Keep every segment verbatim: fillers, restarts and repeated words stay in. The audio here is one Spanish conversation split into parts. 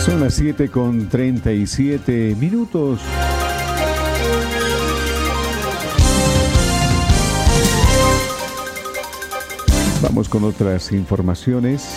Son las siete con treinta y siete minutos. Vamos con otras informaciones.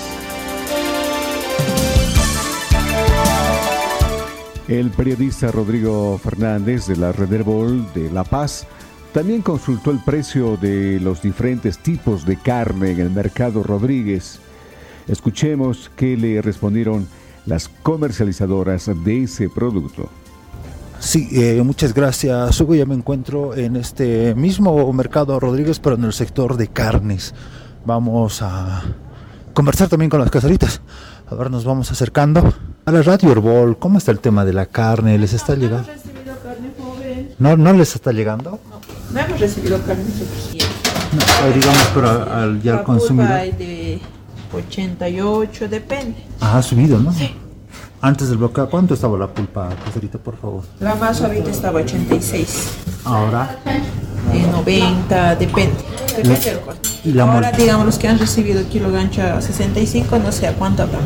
El periodista Rodrigo Fernández de la Red Herbol de La Paz también consultó el precio de los diferentes tipos de carne en el mercado Rodríguez. Escuchemos qué le respondieron las comercializadoras de ese producto. Sí, eh, muchas gracias, Hugo. Ya me encuentro en este mismo mercado Rodríguez, pero en el sector de carnes. Vamos a conversar también con las caseritas. A ver, nos vamos acercando a la Radio Herbol. ¿Cómo está el tema de la carne? ¿Les está no, llegando? No hemos recibido carne joven. ¿No, no les está llegando? No, no hemos recibido carne suficiente. No, digamos, pero al, ya al consumidor. Hay de ochenta y ocho, depende. Ah, ha subido, ¿no? Sí. Antes del bloqueo, ¿cuánto estaba la pulpa, caserita, por favor? La más suavita estaba ochenta y seis. Ahora. De noventa, depende. Depende del corte. Y la Ahora, mol- digamos, los que han recibido kilo gancho a sesenta y cinco, no sé a cuánto habrán.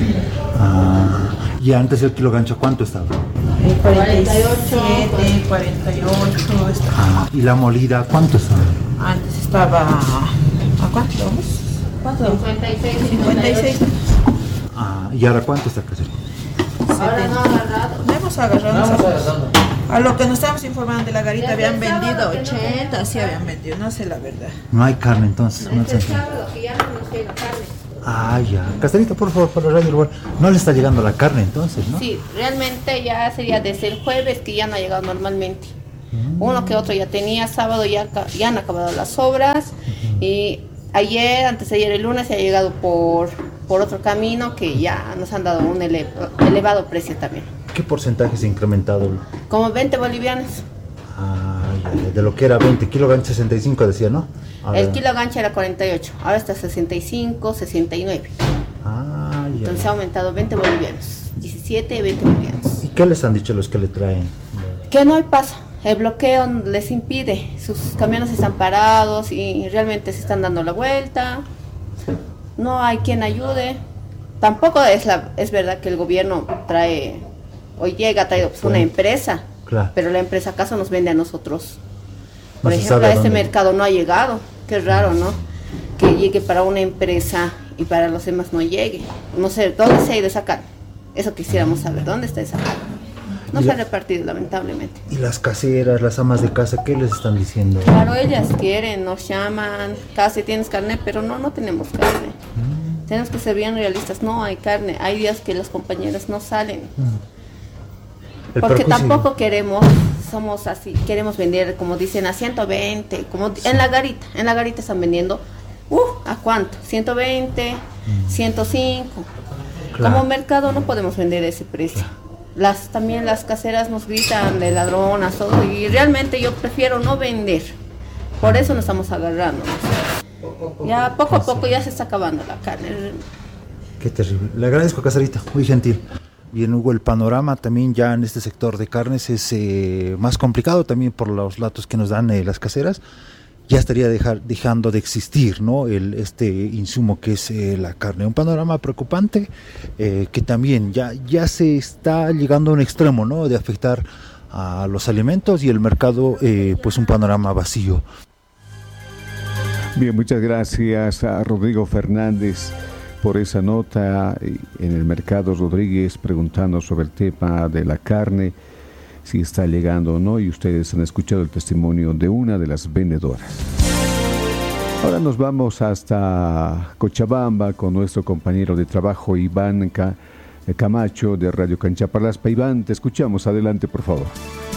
Ah, y antes el kilo gancho, ¿cuánto estaba? cuarenta y siete, cuarenta y ocho. Está. Ah, y la molida, ¿cuánto estaba? Antes estaba. ¿A cuánto vamos? ¿Cuánto? cincuenta y seis, cincuenta y seis. Ah, ¿y ahora cuánto está, caserita? Ahora no ha agarrado. No hemos agarrado. No hemos agarrado. A lo que nos estábamos informando de la garita habían vendido ochenta, sí habían vendido, no sé la verdad. No hay carne entonces. No, Este sábado que ya no nos llega carne. Ah, ya. Caserita, por favor, para Radio Herbol. No le está llegando la carne entonces, ¿no? Sí, realmente ya sería desde el jueves que ya no ha llegado normalmente. Mm. Uno que otro ya tenía, sábado ya, ya han acabado las obras. Uh-huh. Y ayer, antes de ayer, el lunes, se ha llegado por, por otro camino que ya nos han dado un ele, elevado precio también. ¿Qué porcentaje se ha incrementado? Como veinte bolivianos. Ah, ya, de lo que era veinte, kilo gancho sesenta y cinco decía, ¿no? Ahora... El kilo gancho era cuarenta y ocho, ahora está sesenta y cinco, sesenta y nueve. Ah, ya. Entonces ha aumentado veinte bolivianos, diecisiete y veinte bolivianos. ¿Y qué les han dicho los que le traen? Que no hay paso, el bloqueo les impide, sus camiones están parados y realmente se están dando la vuelta, no hay quien ayude. Tampoco es, la, es verdad que el gobierno trae, hoy llega, ha traído pues, una empresa, claro. Pero la empresa acaso nos vende a nosotros. Por no ejemplo, a este dónde... mercado no ha llegado, qué raro, ¿no? Que llegue para una empresa y para los demás no llegue. No sé, ¿dónde se ha ido esa carne? Eso quisiéramos saber, ¿dónde está esa carne? No se ha repartido, lamentablemente. ¿Y las caseras, las amas de casa, qué les están diciendo? Claro, ellas quieren, nos llaman, casi tienes carne, pero no, no tenemos carne. Mm. Tenemos que ser bien realistas, no hay carne. Hay días que los compañeros no salen. Mm. Porque tampoco queremos, somos así, queremos vender, como dicen, a ciento veinte, como sí. en la garita, en la garita están vendiendo, uh, ¿a cuánto? ciento veinte, mm. ciento cinco. Claro. Como mercado no podemos vender ese precio. Claro. Las, también las caseras nos gritan de ladronas, todo, y realmente yo prefiero no vender. Por eso nos estamos agarrando. Ya poco a poco ya se está acabando la carne. Qué terrible. Le agradezco, caserita, muy gentil. Bien, Hugo, el panorama también ya en este sector de carnes es eh, más complicado también por los datos que nos dan eh, las caseras. Ya estaría dejar, dejando de existir, ¿no? El, este insumo que es eh, la carne. Un panorama preocupante eh, que también ya, ya se está llegando a un extremo, ¿no? De afectar a los alimentos y el mercado, eh, pues un panorama vacío. Bien, muchas gracias a Rodrigo Fernández por esa nota en el mercado Rodríguez, preguntando sobre el tema de la carne, si está llegando o no, y ustedes han escuchado el testimonio de una de las vendedoras. Ahora nos vamos hasta Cochabamba con nuestro compañero de trabajo Iván Camacho de Radio Canchaparlaspa. Iván, te escuchamos, adelante por favor.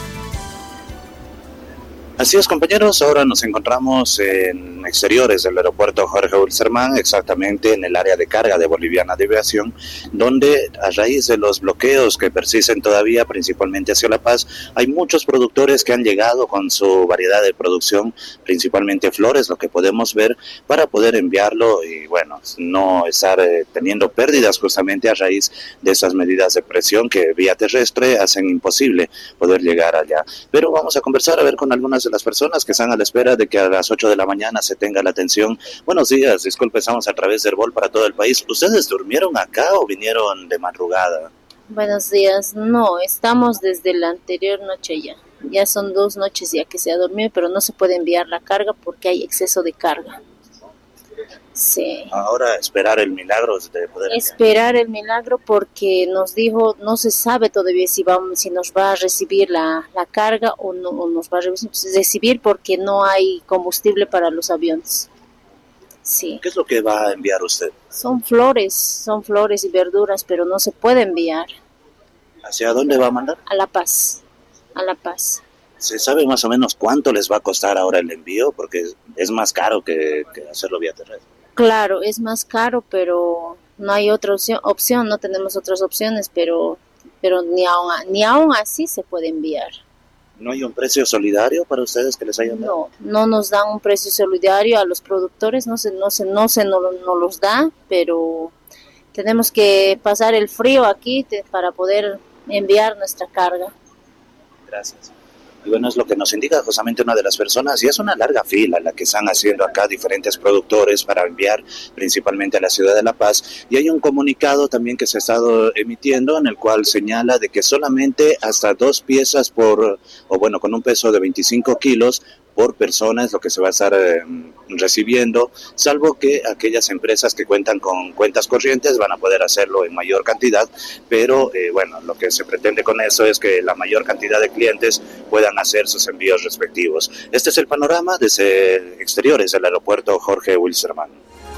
Así es, compañeros, ahora nos encontramos en exteriores del aeropuerto Jorge Wilstermann, exactamente en el área de carga de Boliviana de Aviación, donde a raíz de los bloqueos que persisten todavía, principalmente hacia La Paz, hay muchos productores que han llegado con su variedad de producción, principalmente flores, lo que podemos ver, para poder enviarlo y, bueno, no estar eh, teniendo pérdidas justamente a raíz de esas medidas de presión que vía terrestre hacen imposible poder llegar allá. Pero vamos a conversar a ver con algunas de las personas que están a la espera de que a las ocho de la mañana se tenga la atención. Buenos días, disculpe, estamos a través de Herbol para todo el país. ¿Ustedes durmieron acá o vinieron de madrugada? Buenos días. No, estamos desde la anterior noche ya. Ya son dos noches ya que se ha dormido, pero no se puede enviar la carga porque hay exceso de carga. Sí. Ahora esperar el milagro de poder Esperar el milagro porque nos dijo, no se sabe todavía si vamos, si nos va a recibir la, la carga o no o nos va a recibir porque no hay combustible para los aviones. Sí. ¿Qué es lo que va a enviar usted? Son flores, son flores y verduras, pero no se puede enviar. ¿Hacia dónde va a mandar? A La Paz, a La Paz. ¿Se sabe más o menos cuánto les va a costar ahora el envío? Porque es más caro que, que hacerlo vía terrestre. Claro, es más caro, pero no hay otra opción, opción no tenemos otras opciones, pero pero ni aún, ni aún así se puede enviar. ¿No hay un precio solidario para ustedes que les hayan dado? No, no nos dan un precio solidario a los productores, no se, no se, no se no, no los da, pero tenemos que pasar el frío aquí te, para poder enviar nuestra carga. Gracias. Y bueno, es lo que nos indica justamente una de las personas, y es una larga fila la que están haciendo acá diferentes productores para enviar principalmente a la ciudad de La Paz, y hay un comunicado también que se ha estado emitiendo en el cual señala de que solamente hasta dos piezas por, o bueno, con un peso de veinticinco kilos por persona es lo que se va a estar eh, recibiendo, salvo que aquellas empresas que cuentan con cuentas corrientes van a poder hacerlo en mayor cantidad, pero eh, bueno, lo que se pretende con eso es que la mayor cantidad de clientes puedan hacer sus envíos respectivos. Este es el panorama desde exteriores del aeropuerto Jorge Wilstermann.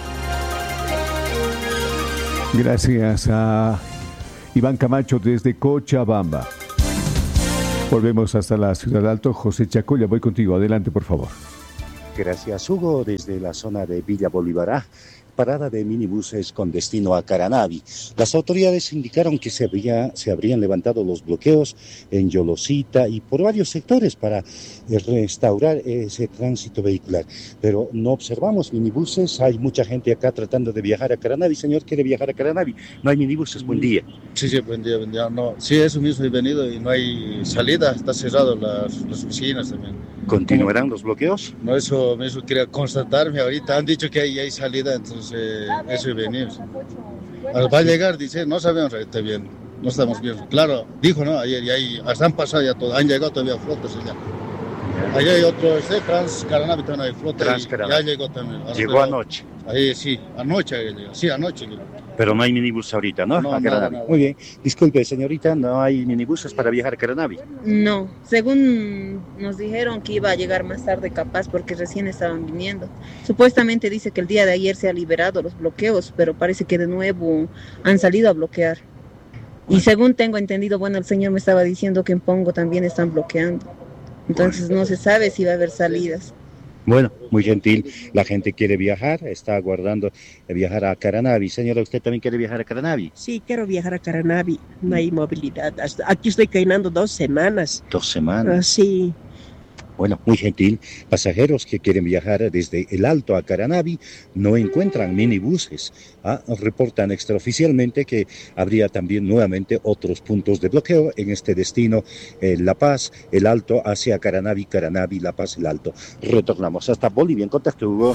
Gracias a Iván Camacho desde Cochabamba. Volvemos hasta la Ciudad Alto. José Chacoya, voy contigo. Adelante, por favor. Gracias, Hugo. Desde la zona de Villa Bolívar, parada de minibuses con destino a Caranavi. Las autoridades indicaron que se, habría, se habrían levantado los bloqueos en Yolosita y por varios sectores para restaurar ese tránsito vehicular. Pero no observamos minibuses. Hay mucha gente acá tratando de viajar a Caranavi. Señor, ¿quiere viajar a Caranavi? No hay minibuses. Buen día. Sí, sí, buen día, buen día. No, sí, eso mismo he venido y no hay salida. Está cerrado las, las oficinas también. ¿Continuarán los bloqueos? No, eso, eso quería constatarme ahorita. Han dicho que hay, hay salida, entonces eso he venido. Va a llegar, dice, no sabemos ahorita bien, no estamos bien. Claro, dijo, ¿no? Ayer y ahí, hasta han pasado ya todo, han llegado todavía flotas ya. Allá hay otro, este, Trans Caranavi también hay flota, ya llegó también. Ahora llegó anoche. Ahí sí, anoche llegó, sí, anoche llegó. Pero no hay minibús ahorita, ¿no? No, a nada, nada. Muy bien. Disculpe, señorita, ¿no hay minibuses para viajar a Caranavi? No, según nos dijeron que iba a llegar más tarde capaz porque recién estaban viniendo. Supuestamente dice que el día de ayer se ha liberado los bloqueos, pero parece que de nuevo han salido a bloquear. Y según tengo entendido, bueno, el señor me estaba diciendo que en Pongo también están bloqueando. Entonces no se sabe si va a haber salidas. Bueno, muy gentil. La gente quiere viajar, está aguardando viajar a Caranavi. Señora, ¿usted también quiere viajar a Caranavi? Sí, quiero viajar a Caranavi. No hay movilidad. Hasta aquí estoy caminando dos semanas. Dos semanas. Ah, sí. Bueno, muy gentil. Pasajeros que quieren viajar desde el Alto a Caranavi no encuentran minibuses. Ah, reportan extraoficialmente que habría también nuevamente otros puntos de bloqueo en este destino, eh, La Paz, el Alto hacia Caranavi, Caranavi, La Paz, el Alto. Retornamos hasta Bolivia en contacto, Hugo.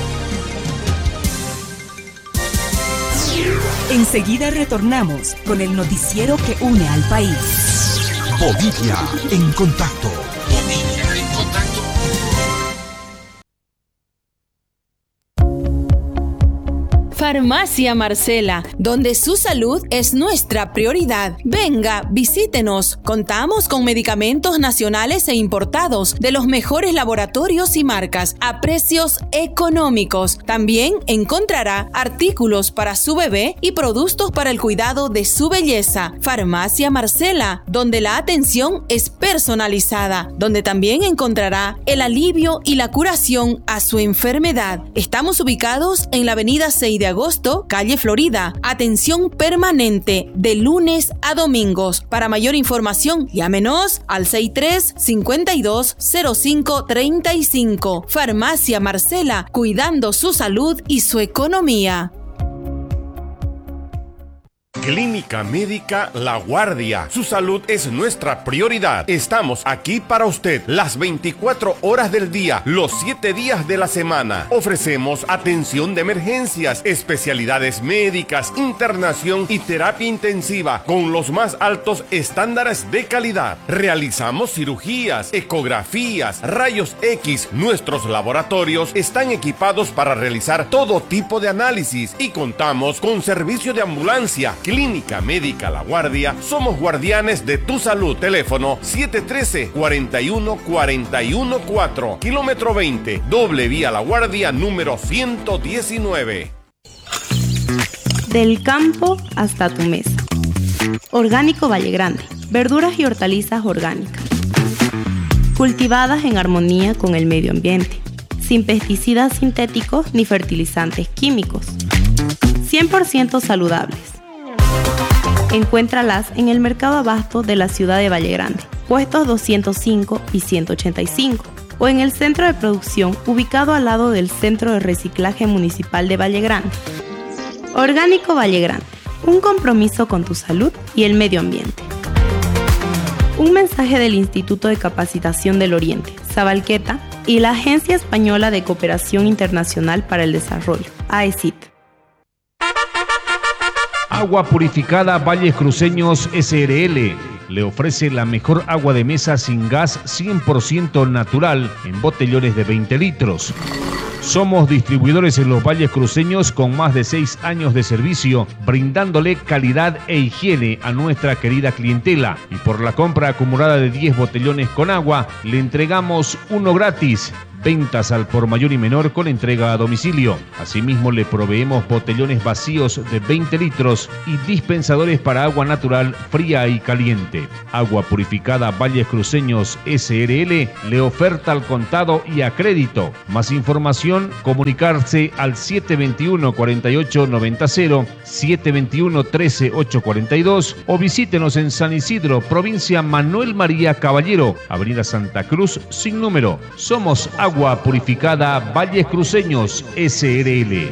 Enseguida retornamos con el noticiero que une al país. Bolivia en contacto. Bolivia en contacto. Farmacia Marcela, donde su salud es nuestra prioridad. Venga, visítenos. Contamos con medicamentos nacionales e importados de los mejores laboratorios y marcas a precios económicos. También encontrará artículos para su bebé y productos para el cuidado de su belleza. Farmacia Marcela, donde la atención es personalizada, donde también encontrará el alivio y la curación a su enfermedad. Estamos ubicados en la avenida seis de agosto, calle Florida. Atención permanente de lunes a domingos. Para mayor información, llámenos al sesenta y tres, cincuenta y dos, cero cinco, treinta y cinco. Farmacia Marcela, cuidando su salud y su economía. Clínica Médica La Guardia. Su salud es nuestra prioridad. Estamos aquí para usted las veinticuatro horas del día, los siete días de la semana. Ofrecemos atención de emergencias, especialidades médicas, internación y terapia intensiva con los más altos estándares de calidad. Realizamos cirugías, ecografías, rayos X. Nuestros laboratorios están equipados para realizar todo tipo de análisis y contamos con servicio de ambulancia. Clínica Médica La Guardia, somos guardianes de tu salud. Teléfono siete uno tres, cuatro uno cuatro uno cuatro, kilómetro veinte, doble vía La Guardia número ciento diecinueve. Del campo hasta tu mesa. Orgánico Valle Grande, verduras y hortalizas orgánicas, cultivadas en armonía con el medio ambiente, sin pesticidas sintéticos ni fertilizantes químicos, cien por ciento saludables. Encuéntralas en el Mercado Abasto de la ciudad de Valle Grande, puestos doscientos cinco y ciento ochenta y cinco, o en el centro de producción ubicado al lado del Centro de Reciclaje Municipal de Valle Grande. Orgánico Valle Grande, un compromiso con tu salud y el medio ambiente. Un mensaje del Instituto de Capacitación del Oriente, Sabalqueta, y la Agencia Española de Cooperación Internacional para el Desarrollo, A E C I T. Agua Purificada Valles Cruceños S R L le ofrece la mejor agua de mesa sin gas cien por ciento natural en botellones de veinte litros. Somos distribuidores en los Valles Cruceños con más de seis años de servicio, brindándole calidad e higiene a nuestra querida clientela. Y por la compra acumulada de diez botellones con agua, le entregamos uno gratis. Ventas al por mayor y menor con entrega a domicilio. Asimismo, le proveemos botellones vacíos de veinte litros y dispensadores para agua natural fría y caliente. Agua Purificada Valles Cruceños S R L le oferta al contado y a crédito. Más información, comunicarse al siete dos uno, cuatro ocho nueve cero, siete dos uno, uno tres ocho cuatro dos o visítenos en San Isidro, provincia Manuel María Caballero, Avenida Santa Cruz, sin número. Somos Agua Agua Purificada Valles Cruceños S R L.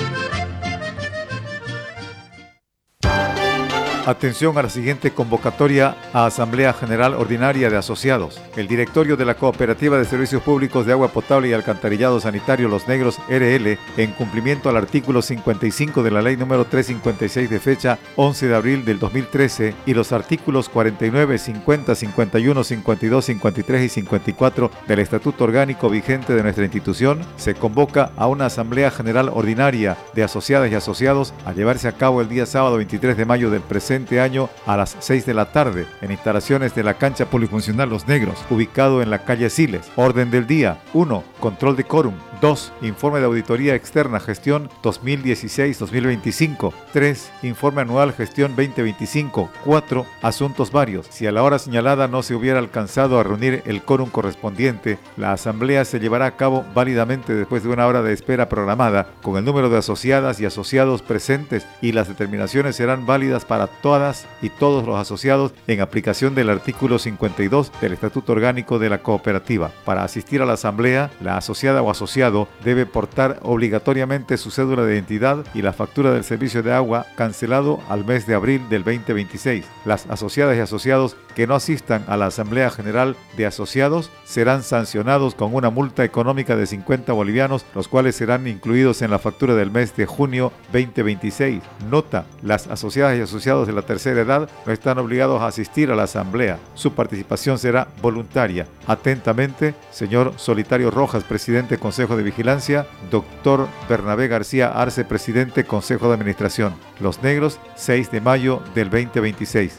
Atención a la siguiente convocatoria a Asamblea General Ordinaria de Asociados. El directorio de la Cooperativa de Servicios Públicos de Agua Potable y Alcantarillado Sanitario Los Negros R L, en cumplimiento al artículo cincuenta y cinco de la ley número trescientos cincuenta y seis de fecha once de abril del dos mil trece y los artículos cuarenta y nueve, cincuenta, cincuenta y uno, cincuenta y dos, cincuenta y tres y cincuenta y cuatro del Estatuto Orgánico vigente de nuestra institución, se convoca a una Asamblea General Ordinaria de Asociadas y Asociados a llevarse a cabo el día sábado veintitrés de mayo del presente año a las seis de la tarde en instalaciones de la cancha polifuncional Los Negros, ubicado en la calle Siles. Orden del día: uno. Control de quórum. dos. Informe de auditoría externa gestión dos mil dieciséis dos mil veinticinco. tres. Informe anual gestión veinte veinticinco. cuatro. Asuntos varios. Si a la hora señalada no se hubiera alcanzado a reunir el quórum correspondiente, la asamblea se llevará a cabo válidamente después de una hora de espera programada, con el número de asociadas y asociados presentes, y las determinaciones serán válidas para todas y todos los asociados en aplicación del artículo cincuenta y dos del Estatuto Orgánico de la Cooperativa. Para asistir a la asamblea, la asociada o asociado debe portar obligatoriamente su cédula de identidad y la factura del servicio de agua cancelado al mes de abril del veinte veintiséis. Las asociadas y asociados que no asistan a la Asamblea General de Asociados serán sancionados con una multa económica de cincuenta bolivianos, los cuales serán incluidos en la factura del mes de junio veinte veintiséis. Nota: las asociadas y asociados de la tercera edad no están obligados a asistir a la asamblea. Su participación será voluntaria. Atentamente, señor Solitario Rojas, presidente Consejo de Vigilancia. Doctor Bernabé García Arce, presidente Consejo de Administración. Los Negros, seis de mayo del veinte veintiséis.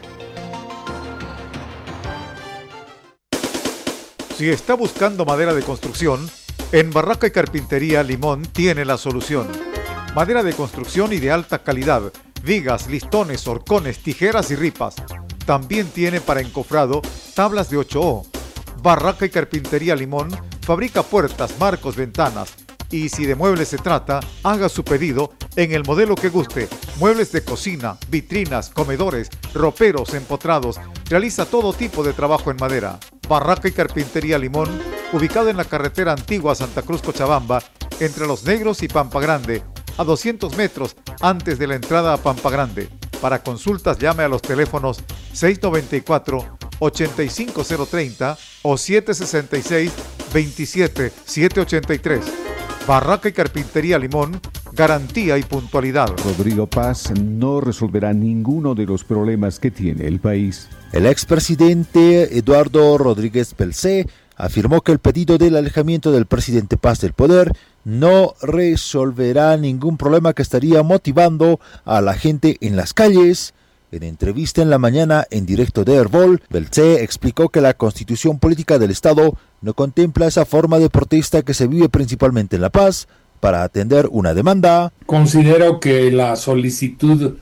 Si está buscando madera de construcción, en Barraca y Carpintería Limón tiene la solución. Madera de construcción y de alta calidad, vigas, listones, horcones, tijeras y ripas. También tiene para encofrado tablas de ocho O. Barraca y Carpintería Limón fabrica puertas, marcos, ventanas. Y si de muebles se trata, haga su pedido en el modelo que guste. Muebles de cocina, vitrinas, comedores, roperos, empotrados. Realiza todo tipo de trabajo en madera. Barraca y Carpintería Limón, ubicado en la carretera antigua Santa Cruz Cochabamba, entre Los Negros y Pampa Grande, a doscientos metros antes de la entrada a Pampa Grande. Para consultas llame a los teléfonos seis noventa y cuatro, ochenta y cinco cero treinta o siete sesenta y seis, veintisiete, setecientos ochenta y tres. Barraca y Carpintería Limón, garantía y puntualidad. Rodrigo Paz no resolverá ninguno de los problemas que tiene el país. El expresidente Eduardo Rodríguez Belcé afirmó que el pedido del alejamiento del presidente Paz del poder no resolverá ningún problema que estaría motivando a la gente en las calles. En entrevista en la mañana en directo de Herbol, Belcé explicó que la constitución política del Estado no contempla esa forma de protesta que se vive principalmente en La Paz para atender una demanda. Considero que la solicitud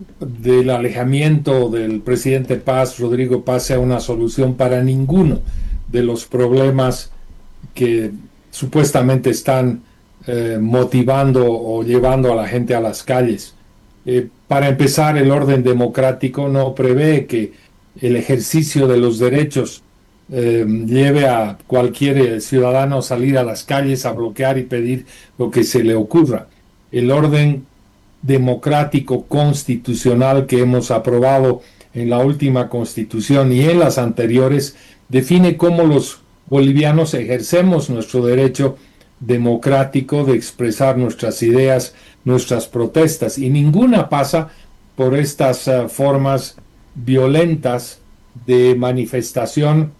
del alejamiento del presidente Paz, Rodrigo Paz, sea una solución para ninguno de los problemas que supuestamente están eh, motivando o llevando a la gente a las calles. Eh, para empezar, el orden democrático no prevé que el ejercicio de los derechos eh, lleve a cualquier ciudadano a salir a las calles a bloquear y pedir lo que se le ocurra. El orden democrático constitucional que hemos aprobado en la última constitución y en las anteriores define cómo los bolivianos ejercemos nuestro derecho democrático de expresar nuestras ideas, nuestras protestas, y ninguna pasa por estas uh, formas violentas de manifestación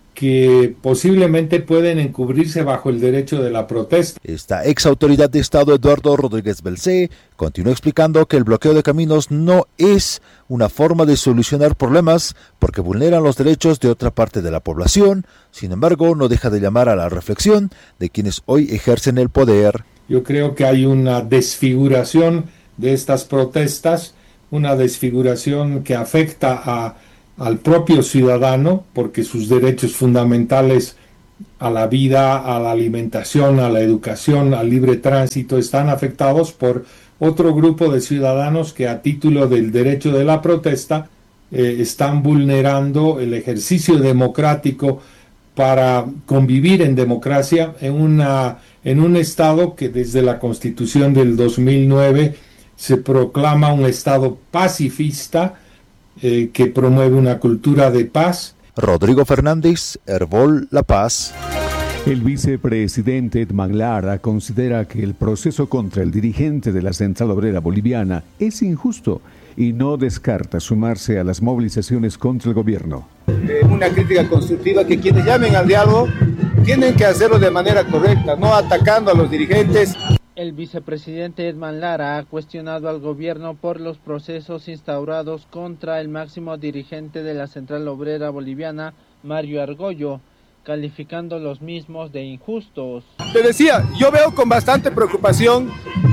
que posiblemente pueden encubrirse bajo el derecho de la protesta. Esta ex autoridad de Estado, Eduardo Rodríguez Belcé, continuó explicando que el bloqueo de caminos no es una forma de solucionar problemas porque vulneran los derechos de otra parte de la población. Sin embargo, no deja de llamar a la reflexión de quienes hoy ejercen el poder. Yo creo que hay una desfiguración de estas protestas, una desfiguración que afecta a al propio ciudadano, porque sus derechos fundamentales a la vida, a la alimentación, a la educación, al libre tránsito, están afectados por otro grupo de ciudadanos que a título del derecho de la protesta eh, están vulnerando el ejercicio democrático para convivir en democracia en, una, en un Estado que desde la Constitución del dos mil nueve se proclama un Estado pacifista, Eh, que promueve una cultura de paz. Rodrigo Fernández, Herbol, La Paz. El vicepresidente Edman Lara considera que el proceso contra el dirigente de la Central Obrera Boliviana es injusto y no descarta sumarse a las movilizaciones contra el gobierno. Eh, una crítica constructiva, que quienes llamen al diálogo tienen que hacerlo de manera correcta, no atacando a los dirigentes. El vicepresidente Edman Lara ha cuestionado al gobierno por los procesos instaurados contra el máximo dirigente de la Central Obrera Boliviana, Mario Argollo, calificando los mismos de injustos. Te decía, yo veo con bastante preocupación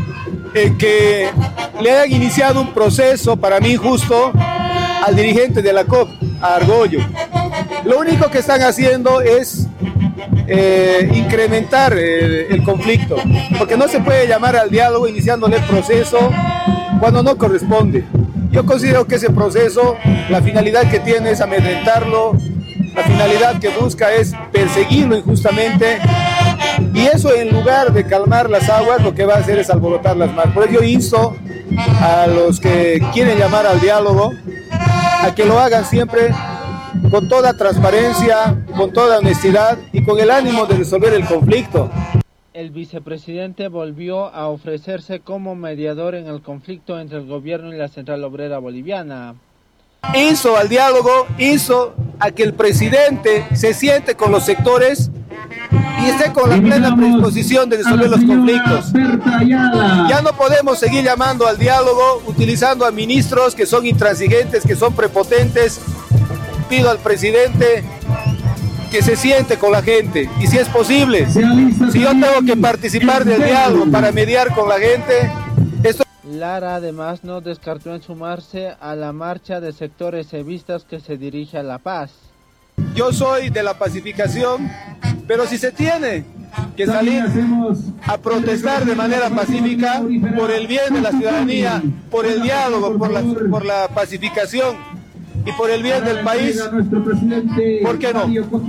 eh, que le hayan iniciado un proceso para mí injusto al dirigente de la C O P, a Argollo. Lo único que están haciendo es Eh, incrementar eh, el conflicto, porque no se puede llamar al diálogo iniciándole el proceso cuando no corresponde. Yo considero que ese proceso, la finalidad que tiene es amedrentarlo, la finalidad que busca es perseguirlo injustamente, y eso en lugar de calmar las aguas lo que va a hacer es alborotarlas más. Por ello yo insto a los que quieren llamar al diálogo a que lo hagan siempre con toda transparencia, con toda honestidad y con el ánimo de resolver el conflicto. El vicepresidente volvió a ofrecerse como mediador en el conflicto entre el gobierno y la Central Obrera Boliviana. Insto al diálogo, insto a que el presidente se siente con los sectores y esté con la plena predisposición de resolver los conflictos. Ya no podemos seguir llamando al diálogo utilizando a ministros que son intransigentes, que son prepotentes. Pido al presidente que se siente con la gente y si es posible, si yo tengo que participar del diálogo para mediar con la gente, esto... Lara además no descartó en sumarse a la marcha de sectores evistas que se dirige a La Paz. Yo soy de la pacificación, pero si se tiene que salir a protestar de manera pacífica por el bien de la ciudadanía, por el diálogo, por la, por la pacificación y por el bien del país, ¿por qué no?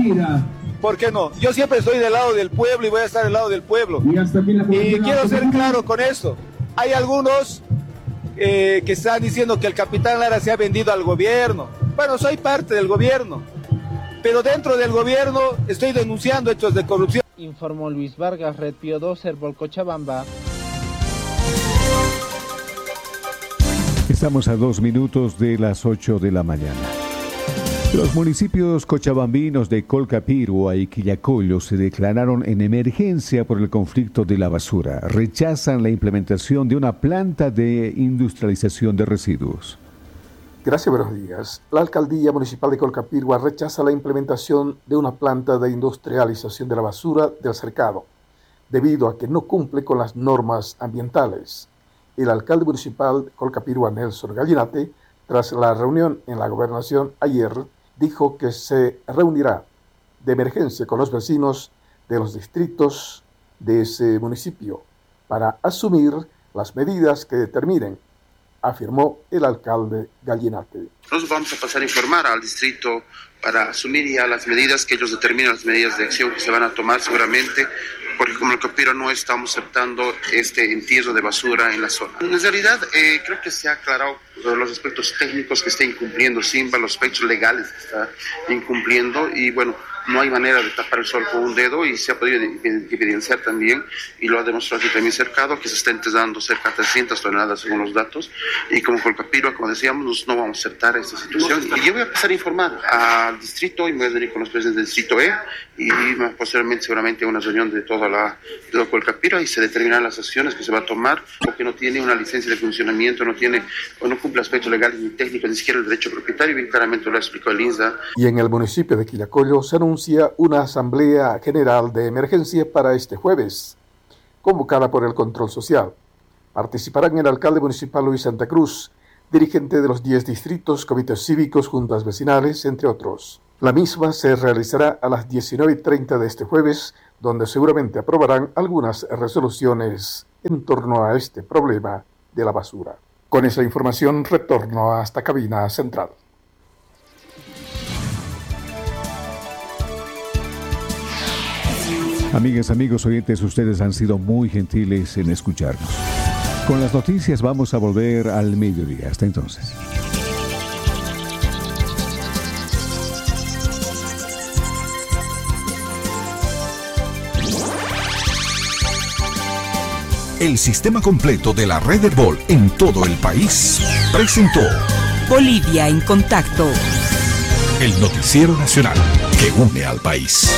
¿Por qué no? Yo siempre estoy del lado del pueblo y voy a estar del lado del pueblo. Y quiero ser claro con esto. Hay algunos eh, que están diciendo que el capitán Lara se ha vendido al gobierno. Bueno, soy parte del gobierno, pero dentro del gobierno estoy denunciando hechos de corrupción. Informó Luis Vargas, Red Pío dos, Herbol Cochabamba. Estamos a dos minutos de las ocho de la mañana. Los municipios cochabambinos de Colcapirua y Quillacollo se declararon en emergencia por el conflicto de la basura. Rechazan la implementación de una planta de industrialización de residuos. Gracias, buenos días. La Alcaldía Municipal de Colcapirua rechaza la implementación de una planta de industrialización de la basura del cercado, debido a que no cumple con las normas ambientales. El alcalde municipal de Colcapirua, Nelson Gallinate, tras la reunión en la gobernación ayer, dijo que se reunirá de emergencia con los vecinos de los distritos de ese municipio para asumir las medidas que determinen, afirmó el alcalde Gallinate. Nosotros vamos a pasar a informar al distrito para asumir ya las medidas que ellos determinan, las medidas de acción que se van a tomar seguramente, porque como el Colcapirua no estamos aceptando este entierro de basura en la zona. En realidad, eh, creo que se ha aclarado los aspectos técnicos que está incumpliendo Simba, los aspectos legales que está incumpliendo, y bueno, no hay manera de tapar el sol con un dedo, y se ha podido evidenciar también, y lo ha demostrado aquí también Cercado, que se está enterrando cerca de trescientas toneladas según los datos, y como Colcapirua, como decíamos, no vamos a aceptar esta situación. Y yo voy a empezar a informar al distrito, y me voy a venir con los presidentes del distrito E, y posteriormente seguramente una reunión de toda la de todo Colcapirua, y se determinarán las acciones que se va a tomar, porque no tiene una licencia de funcionamiento, no tiene, o no cumple aspectos legales ni técnicos, ni siquiera el derecho propietario, bien claramente lo ha explicado el INSDA. Y en el municipio de Quillacollo se anuncia una asamblea general de emergencia para este jueves, convocada por el Control Social. Participarán el alcalde municipal Luis Santa Cruz, dirigente de los diez distritos, comités cívicos, juntas vecinales, entre otros. La misma se realizará a las diecinueve y treinta de este jueves, donde seguramente aprobarán algunas resoluciones en torno a este problema de la basura. Con esa información retorno hasta cabina central. Amigas, amigos, oyentes, ustedes han sido muy gentiles en escucharnos. Con las noticias vamos a volver al mediodía. Hasta entonces. El sistema completo de la red Herbol en todo el país presentó Bolivia en Contacto, el noticiero nacional que une al país.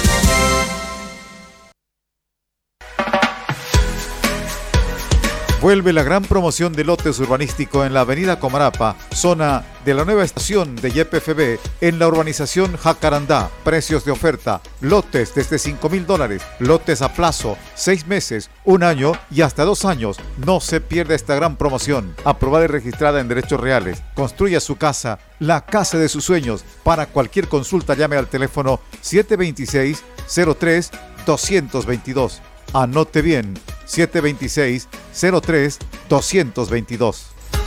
Vuelve la gran promoción de lotes urbanístico en la avenida Comarapa, zona de la nueva estación de Y P F B, en la urbanización Jacarandá. Precios de oferta: lotes desde cinco mil dólares, lotes a plazo, seis meses, un año y hasta dos años. No se pierda esta gran promoción. Aprobada y registrada en derechos reales. Construya su casa, la casa de sus sueños. Para cualquier consulta llame al teléfono siete dos seis, cero tres, dos dos dos. Anote bien, siete dos seis, cero tres, dos dos dos.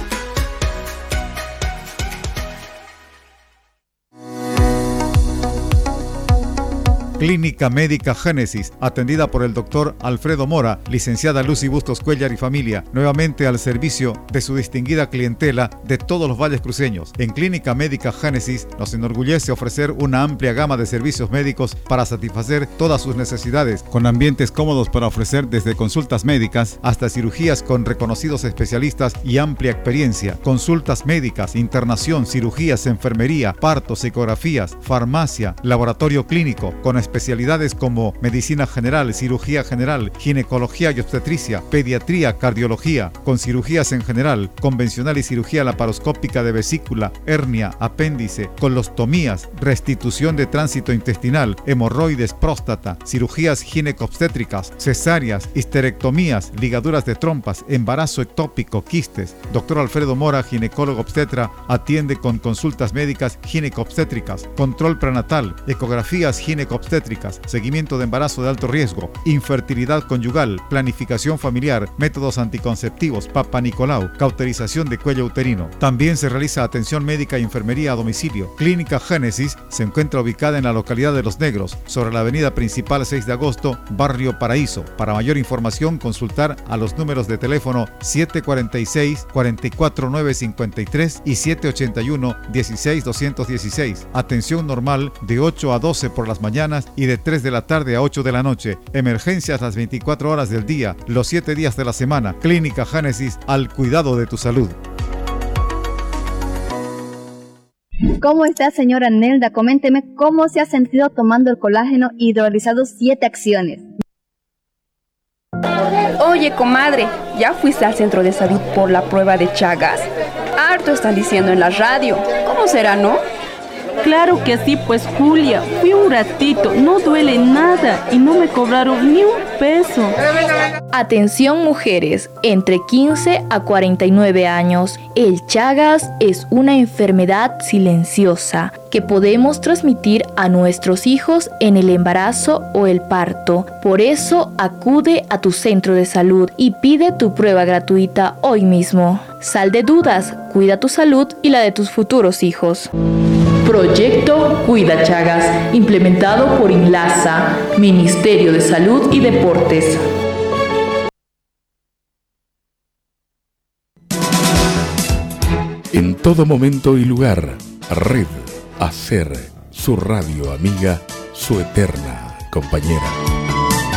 Clínica Médica Génesis, atendida por el doctor Alfredo Mora, licenciada Lucy Bustos Cuellar y familia, nuevamente al servicio de su distinguida clientela de todos los valles cruceños. En Clínica Médica Génesis nos enorgullece ofrecer una amplia gama de servicios médicos para satisfacer todas sus necesidades, con ambientes cómodos para ofrecer desde consultas médicas hasta cirugías con reconocidos especialistas y amplia experiencia, consultas médicas, internación, cirugías, enfermería, partos, ecografías, farmacia, laboratorio clínico, con especialidades como medicina general, cirugía general, ginecología y obstetricia, pediatría, cardiología, con cirugías en general, convencional y cirugía laparoscópica de vesícula, hernia, apéndice, colostomías, restitución de tránsito intestinal, hemorroides, próstata, cirugías ginecobstétricas, cesáreas, histerectomías, ligaduras de trompas, embarazo ectópico, quistes. Doctor Alfredo Mora, ginecólogo obstetra, atiende con consultas médicas ginecobstétricas, control prenatal, ecografías ginecobstétricas, obstétricas, seguimiento de embarazo de alto riesgo, infertilidad conyugal, planificación familiar, métodos anticonceptivos, Papa Nicolau, cauterización de cuello uterino. También se realiza atención médica y enfermería a domicilio. Clínica Génesis se encuentra ubicada en la localidad de Los Negros, sobre la avenida principal seis de agosto, Barrio Paraíso. Para mayor información, consultar a los números de teléfono siete cuatro seis, cuatro cuatro nueve cinco tres y siete ocho uno, uno seis dos uno seis. Atención normal de ocho a doce por las mañanas y de tres de la tarde a ocho de la noche. Emergencias las veinticuatro horas del día, los siete días de la semana. Clínica Génesis, al cuidado de tu salud. ¿Cómo está, señora Nelda? Coménteme cómo se ha sentido tomando el colágeno hidrolizado siete acciones. Oye, comadre, ¿ya fuiste al centro de salud por la prueba de Chagas? Harto están diciendo en la radio. ¿Cómo será, no? Claro que sí, pues Julia, fui un ratito, no duele nada y no me cobraron ni un peso. Atención mujeres, entre quince a cuarenta y nueve años, el Chagas es una enfermedad silenciosa que podemos transmitir a nuestros hijos en el embarazo o el parto. Por eso acude a tu centro de salud y pide tu prueba gratuita hoy mismo. Sal de dudas, cuida tu salud y la de tus futuros hijos. Proyecto Cuida Chagas, implementado por INLASA, Ministerio de Salud y Deportes. En todo momento y lugar, Red Hacer, su radio amiga, su eterna compañera.